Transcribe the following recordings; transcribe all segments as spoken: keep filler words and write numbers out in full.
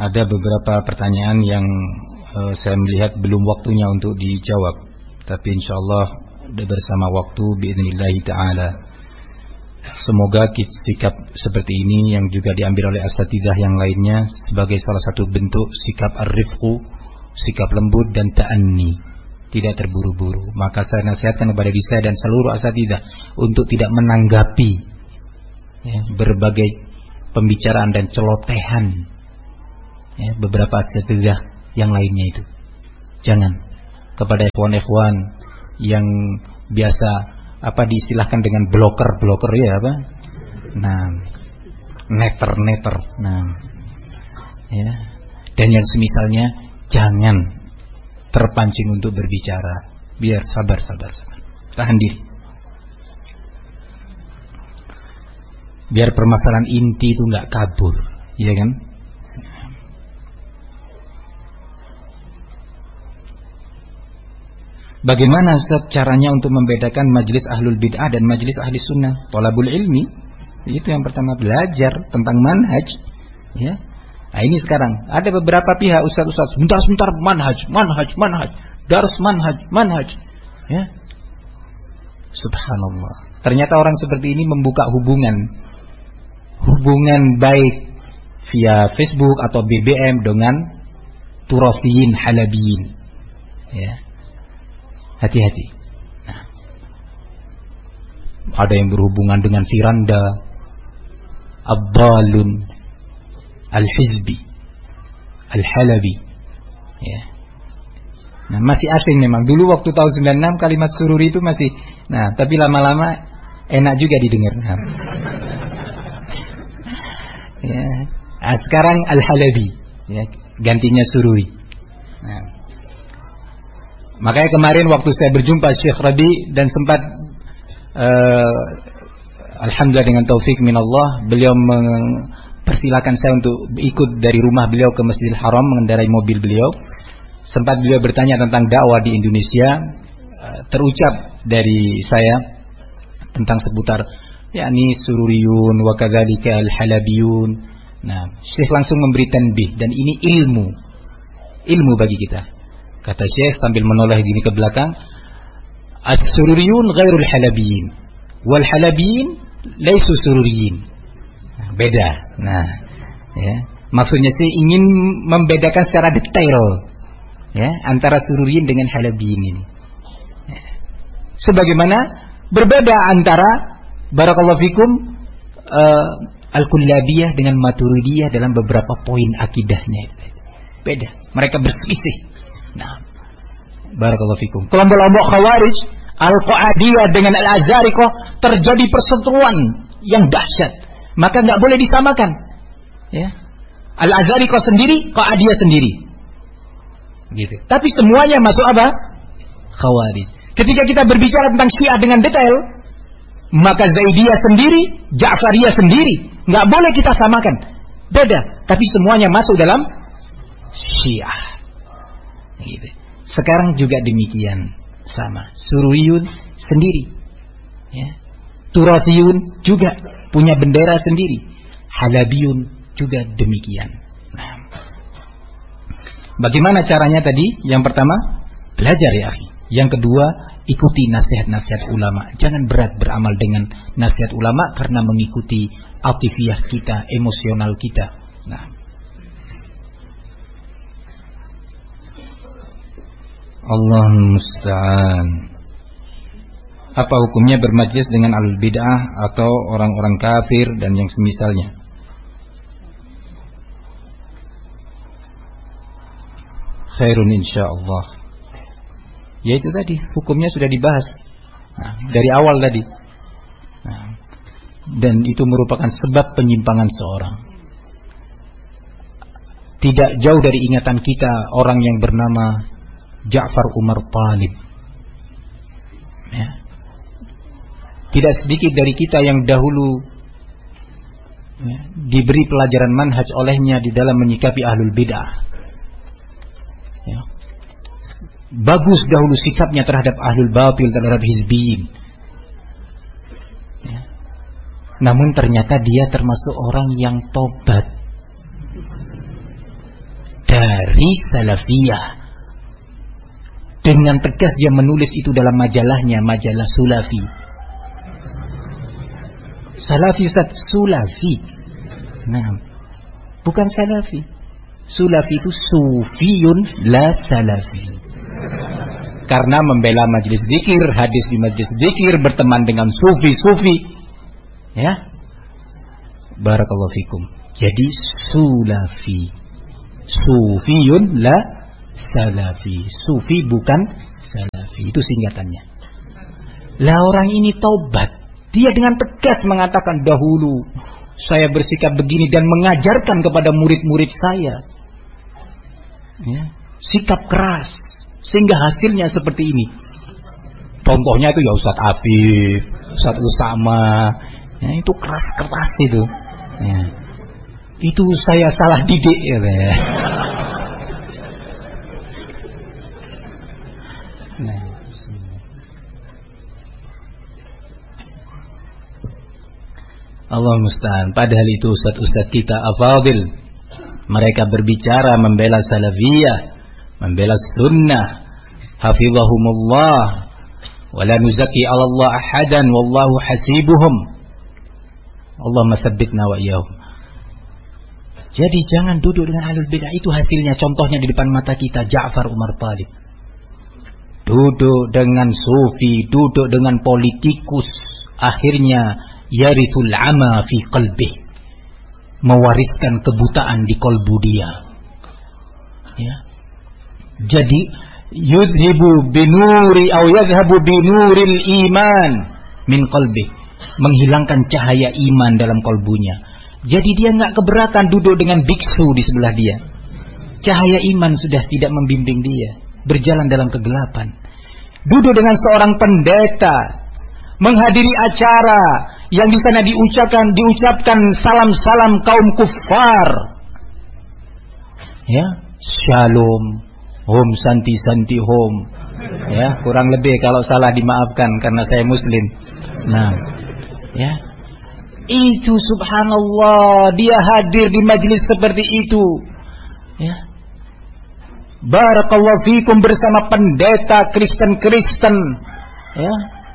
ada beberapa pertanyaan yang uh, saya melihat belum waktunya untuk dijawab, tapi insyaallah bersama waktu biidznillah taala. Semoga sikap seperti ini yang juga diambil oleh asatidzah yang lainnya sebagai salah satu bentuk sikap ar-rifqu, sikap lembut dan ta'anni, tidak terburu-buru. Maka saya nasihatkan kepada diri saya dan seluruh asatidzah untuk tidak menanggapi ya, berbagai pembicaraan dan celotehan ya, beberapa asatidzah yang lainnya itu. Jangan. Kepada ikhwan-ikhwan yang biasa apa diistilahkan dengan bloker-bloker ya apa? Nah, neter-neter. Nah, ya. Dan yang semisalnya jangan terpancing untuk berbicara. Biar sabar-sabar sabar. Tahan diri. Biar permasalahan inti itu nggak kabur, ya kan? Bagaimana caranya untuk membedakan majelis ahlul bid'ah dan majelis ahli sunnah? Thalabul ilmi, itu yang pertama, belajar tentang manhaj. Ya, nah ini sekarang ada beberapa pihak ustaz-ustaz, sebentar-sebentar manhaj, manhaj, manhaj, dars manhaj, manhaj. Ya, subhanallah. Ternyata orang seperti ini membuka hubungan, hubungan baik via Facebook atau B B M dengan turafiyin halabiyin. Ya. Hati-hati. Nah, ada yang berhubungan dengan Firanda, Abdalun, Al-Hizbi, Al-Halabi. Ya. Nah, masih asing memang. Dulu waktu tahun sembilan puluh enam kalimat sururi itu masih. Nah, tapi lama-lama enak juga didengar. Nah. Ya. Nah, sekarang Al-Halabi, ya, gantinya sururi. Nah. Makanya kemarin waktu saya berjumpa Syekh Rabi dan sempat uh, alhamdulillah dengan taufik minallah, beliau mempersilakan saya untuk ikut dari rumah beliau ke Masjidil Haram mengendarai mobil beliau. Sempat beliau bertanya tentang dakwah di Indonesia, uh, terucap dari saya tentang seputar yakni sururiyun wa kadzalika al-halabiyun. Nah, Syekh langsung memberi tanbih dan ini ilmu. Ilmu bagi kita. Kata Syekh sambil menoleh gini ke belakang, as-sururiyun ghairul halabiyin wal halabiyin laisu sururiyin. Nah, beda. Nah, ya. Maksudnya sih ingin membedakan secara detail ya antara sururiyin dengan halabiyin ini. Ya. Sebagaimana berbeda antara barakallahu fikum uh, al-kullabiyah dengan maturidiyah dalam beberapa poin akidahnya. Beda. Mereka berselisih. Nah, barakallahu fikum. Kelompok-kelompok Khawarij, Al-Qa'adiyah dengan Al-Azariqah terjadi perseteruan yang dahsyat. Maka nggak boleh disamakan. Ya. Al-Azariqah sendiri, Qa'adiyah sendiri. Gitu. Tapi semuanya masuk apa? Khawarij. Ketika kita berbicara tentang Syiah dengan detail, maka Zaidiyah sendiri, Ja'fariyah sendiri, nggak boleh kita samakan. Beda, tapi semuanya masuk dalam Syiah. Gitu. Sekarang juga demikian sama. Sururiyun sendiri, ya. Turathiyun juga punya bendera sendiri. Halabiyun juga demikian. Nah, bagaimana caranya tadi? Yang pertama, belajar ya akhi. Yang kedua, ikuti nasihat-nasihat ulama. Jangan berat beramal dengan nasihat ulama karena mengikuti atifiyah kita, emosional kita. Nah, Allah musta'an. Apa hukumnya bermajlis dengan ahlul bid'ah atau orang-orang kafir dan yang semisalnya? Khairun insyaallah. Ya itu tadi, hukumnya sudah dibahas. Nah, dari awal tadi. Nah, dan itu merupakan sebab penyimpangan seorang. Tidak jauh dari ingatan kita orang yang bernama Ja'far Umar Talib. Ya. Tidak sedikit dari kita yang dahulu ya, diberi pelajaran manhaj olehnya di dalam menyikapi ahlul bid'ah. Ya. Bagus dahulu sikapnya terhadap ahlul batil, terhadap hizbiyin. Ya. Namun ternyata dia termasuk orang yang tobat. Risalafiyah. Dengan tegas dia menulis itu dalam majalahnya, majalah Sulafi. Salafi Ustaz, Sulafi. Nah, bukan Salafi. Sulafi itu Sufiyun la Salafi. Karena membela majlis zikir, hadis di majlis zikir, berteman dengan sufi-sufi. Ya. Barakallahu fikum. Jadi Sulafi. Sufiyun la Salafi. Sufi bukan Salafi. Itu singkatannya. Lah orang ini taubat. Dia dengan tegas mengatakan, dahulu saya bersikap begini dan mengajarkan kepada murid-murid saya. Ya, sikap keras. Sehingga hasilnya seperti ini. Contohnya itu ya Ustadz Afif, Ustadz Usama. Ya, itu keras-keras itu. Ya. Itu saya salah didik ya. Nah, Allah musta'an. Padahal itu ustaz-ustaz kita afadil, mereka berbicara membela salafiyah, membela sunnah, hafizahumullah, wala nuzaki 'ala Allah ahadan wallahu hasibuhum. Allahumma tsabbitna wa iyyahum. Jadi jangan duduk dengan ahlul bidah. Itu hasilnya, contohnya di depan mata kita, Ja'far Umar Thalib. Duduk dengan sufi, duduk dengan politikus, akhirnya yarithul ama fi qalbih, mewariskan kebutaan di kolbu dia. Ya. Jadi yudhibu binuri atau yadhhabu binuril iman min qalbih, menghilangkan cahaya iman dalam kolbunya. Jadi dia nggak keberatan duduk dengan biksu di sebelah dia. Cahaya iman sudah tidak membimbing dia, berjalan dalam kegelapan. Duduk dengan seorang pendeta, menghadiri acara yang di sana diucapkan diucapkan salam-salam kaum kufar. Ya, shalom, hom santi santi hom. Ya, kurang lebih kalau salah dimaafkan karena saya muslim. Nah, ya. Itu subhanallah, dia hadir di majelis seperti itu. Ya. Barakallahu fikum bersama pendeta Kristen-Kristen. Ya.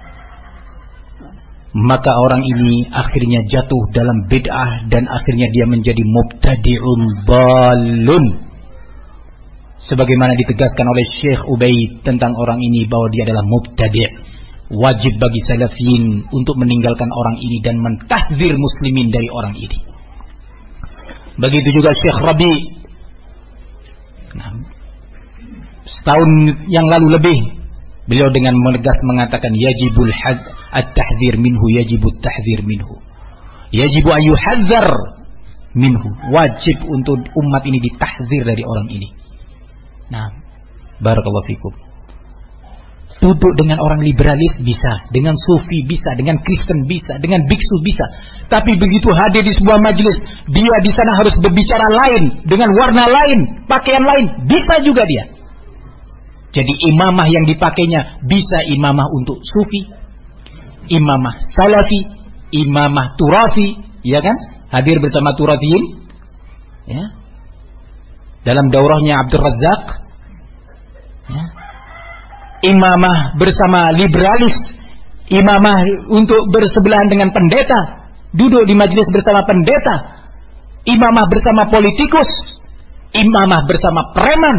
Maka orang ini akhirnya jatuh dalam bid'ah dan akhirnya dia menjadi mubtadi'un balun. Sebagaimana ditegaskan oleh Syekh Ubaid tentang orang ini bahwa dia adalah mubtadi'. Wajib bagi salafiyin untuk meninggalkan orang ini dan mentahdzir muslimin dari orang ini. Begitu juga Syekh Rabi. Nah, setahun yang lalu lebih beliau dengan menegas mengatakan yajibul had at-tahdzir minhu, yajibut tahdzir minhu, yajibu an yuhadzar minhu, wajib untuk umat ini ditahdzir dari orang ini. Nah, barakallahu fikum. Duduk dengan orang liberalis bisa, dengan sufi bisa, dengan Kristen bisa, dengan biksu bisa. Tapi begitu hadir di sebuah majelis, dia di sana harus berbicara lain, dengan warna lain, pakaian lain, bisa juga dia. Jadi imamah yang dipakainya bisa imamah untuk sufi, imamah salafi, imamah turafi, ya kan? Hadir bersama turafiyin, ya. Dalam daurahnya Abdul Razzaq, ya. Imamah bersama liberalis, imamah untuk bersebelahan dengan pendeta, duduk di majelis bersama pendeta, imamah bersama politikus, imamah bersama preman.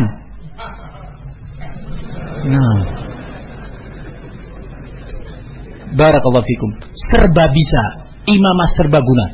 Nah, barakallahu fikum, serba bisa, imamah serba guna.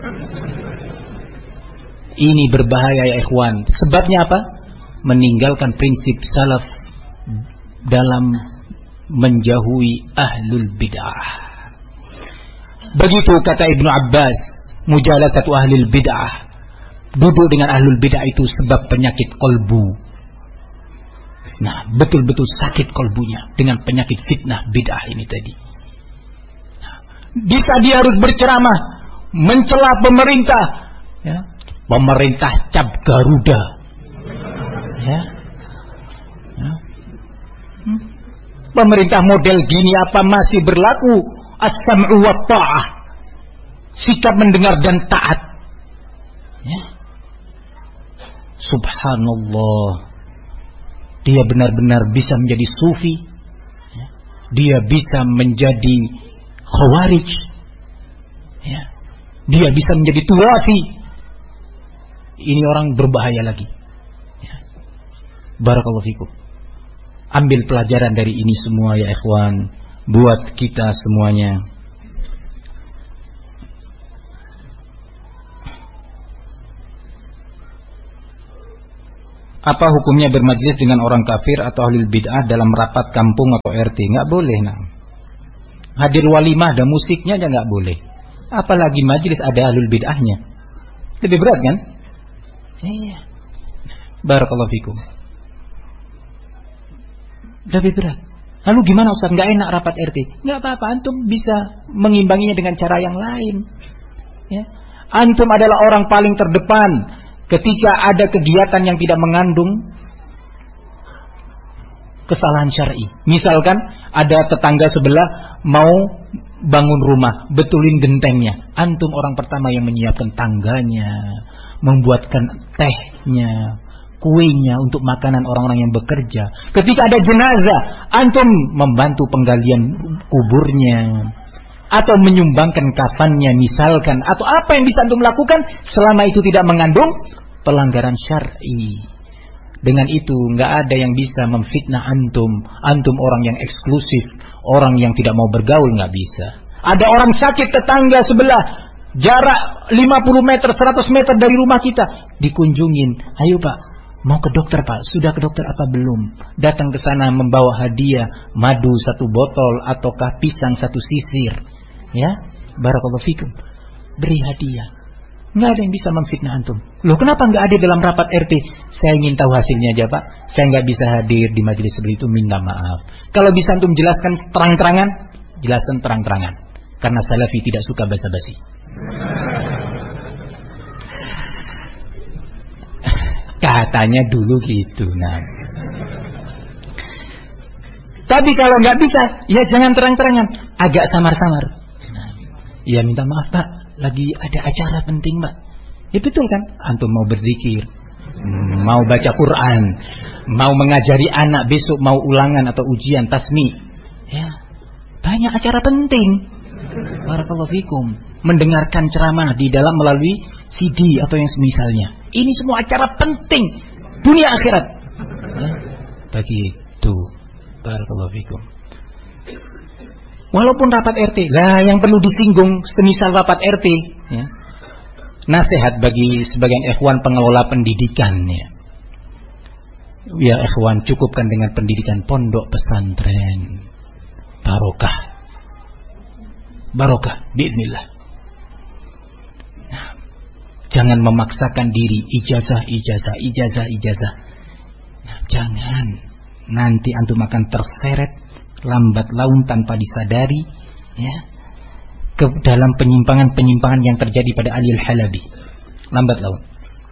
Ini berbahaya ya ikhwan. Sebabnya apa? Meninggalkan prinsip salaf dalam menjauhi ahlul bid'ah. Begitu kata Ibnu Abbas, mujalasatu ahlul bid'ah, duduk dengan ahlul bid'ah itu sebab penyakit kolbu. Nah, betul-betul sakit kolbunya dengan penyakit fitnah bid'ah ini tadi. Nah, bisa dia harus berceramah mencela pemerintah, ya. Pemerintah cap Garuda, ya. Ya. Pemerintah model gini apa masih berlaku as-sam'u wa ta'ah, sikap mendengar dan taat, ya. subhanallah, dia benar-benar bisa menjadi sufi, dia bisa menjadi khawarij, ya, dia bisa menjadi tuwafi. Ini orang berbahaya lagi, ya. Barakallahu fikum. Ambil pelajaran dari ini semua ya ikhwan, buat kita semuanya. Apa hukumnya bermajlis dengan orang kafir atau ahlul bid'ah dalam rapat kampung atau R T? Nggak boleh, nah. Hadir walimah ada musiknya aja nggak boleh. Apalagi majlis ada ahlul bid'ahnya. Lebih berat kan? Iya. Barakallahu fikum. Lebih berat. Lalu gimana Ustaz? Nggak enak rapat R T? Nggak apa-apa, antum bisa mengimbanginya dengan cara yang lain. Ya. Antum adalah orang paling terdepan ketika ada kegiatan yang tidak mengandung kesalahan syar'i. Misalkan ada tetangga sebelah mau bangun rumah, betulin gentengnya. Antum orang pertama yang menyiapkan tangganya, membuatkan tehnya, kuenya untuk makanan orang-orang yang bekerja. Ketika ada jenazah, antum membantu penggalian kuburnya, atau menyumbangkan kafannya misalkan, atau apa yang bisa antum lakukan selama itu tidak mengandung pelanggaran syar'i. Dengan itu nggak ada yang bisa memfitnah antum. Antum orang yang eksklusif, orang yang tidak mau bergaul, nggak bisa. Ada orang sakit tetangga sebelah, jarak lima puluh meter, seratus meter dari rumah kita, dikunjungin. Ayo Pak, mau ke dokter Pak? Sudah ke dokter apa belum? Datang ke sana membawa hadiah, madu satu botol ataukah pisang satu sisir. Ya, barakallahu fikum. Beri hadiah. Nggak ada yang bisa memfitnah antum. Loh kenapa nggak hadir dalam rapat R T? Saya ingin tahu hasilnya aja Pak. Saya nggak bisa hadir di majelis seperti itu, minta maaf. Kalau bisa antum jelaskan terang-terangan, jelaskan terang-terangan. Karena salafi tidak suka basa-basi. Katanya dulu gitu. Nah, tapi kalau nggak bisa, ya jangan terang-terangan, agak samar-samar. Nah, ya minta maaf Pak, lagi ada acara penting Pak. Ya betul kan? Antum mau berzikir, mau baca Quran, mau mengajari anak besok, mau ulangan atau ujian tasmi. Ya, banyak acara penting. Barakallahu fikum. Mendengarkan ceramah di dalam melalui C D atau yang semisalnya. Ini semua acara penting dunia akhirat. Ya, begitu. Barakallahu fikum. Walaupun rapat R T, lah yang perlu disinggung semisal rapat R T, ya. Nasihat bagi sebagian ikhwan pengelola pendidikan, ya. Ya ikhwan, cukupkan dengan pendidikan pondok pesantren. Barokah. Barokah biiznillah. Nah, jangan memaksakan diri ijazah, ijazah, ijazah, ijazah. Nah, jangan. Nanti antum akan terseret lambat laun tanpa disadari, ya, ke dalam penyimpangan-penyimpangan yang terjadi pada Ali Al-Halabi. Lambat laun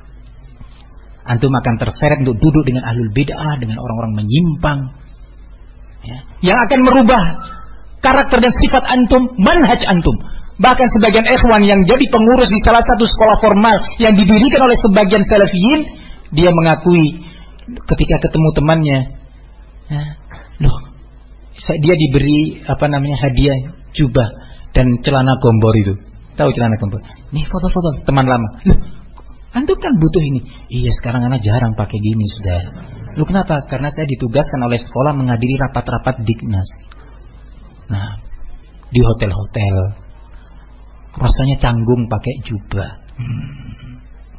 antum akan terseret untuk duduk dengan ahlul bid'ah, dengan orang-orang menyimpang, ya, yang akan merubah karakter dan sifat antum, manhaj antum. Bahkan sebagian ikhwan yang jadi pengurus di salah satu sekolah formal yang didirikan oleh sebagian salafiyin, dia mengakui ketika ketemu temannya, ya, loh, dia diberi apa namanya hadiah jubah dan celana gombor itu. Tahu celana gombor? Nih foto-foto teman lama. Loh, antum kan butuh ini. Iya, sekarang anak jarang pakai gini sudah. Lu kenapa? Karena saya ditugaskan oleh sekolah menghadiri rapat-rapat Dignas. Nah, di hotel-hotel rasanya canggung pakai jubah. Hmm.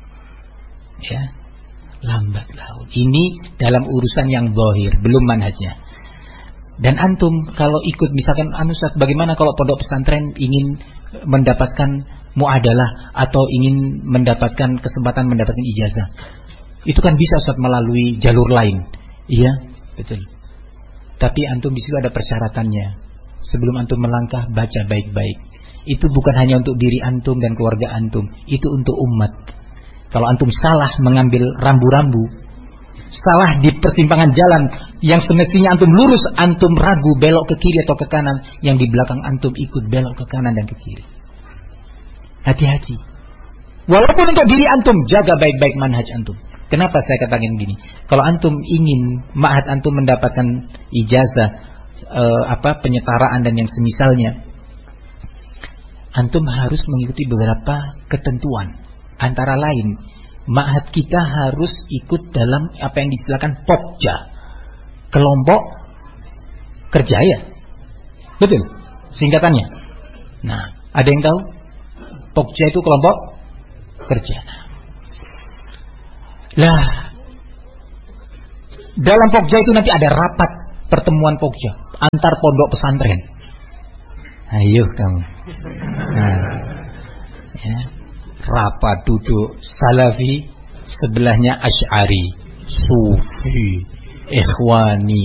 Ya, lambat laun. Ini dalam urusan yang zahir, belum manhajnya. Dan antum kalau ikut misalkan anusat, bagaimana kalau pondok pesantren ingin mendapatkan muadalah atau ingin mendapatkan kesempatan mendapatkan ijazah, itu kan bisa Ustaz melalui jalur lain. Iya, betul. Tapi antum di situ ada persyaratannya. Sebelum antum melangkah, baca baik-baik. Itu bukan hanya untuk diri antum dan keluarga antum, itu untuk umat. Kalau antum salah mengambil rambu-rambu, salah di persimpangan jalan yang semestinya antum lurus, antum ragu belok ke kiri atau ke kanan, yang di belakang antum ikut belok ke kanan dan ke kiri. Hati-hati. Walaupun untuk diri antum, jaga baik-baik manhaj antum. Kenapa saya katakan gini? Kalau antum ingin ma'had antum mendapatkan ijazah eh, apa penyetaraan dan yang semisalnya, antum harus mengikuti beberapa ketentuan. Antara lain, ma'had kita harus ikut dalam apa yang distilahkan Pokja, kelompok kerja ya. Betul singkatannya. Nah, ada yang tahu? Pokja itu kelompok kerja. Lah, dalam Pokja itu nanti ada rapat pertemuan Pokja antar pondok pesantren. Ayo kamu. Nah, ya. Rapat duduk Salafi, sebelahnya Asy'ari, Sufi, Ikhwani,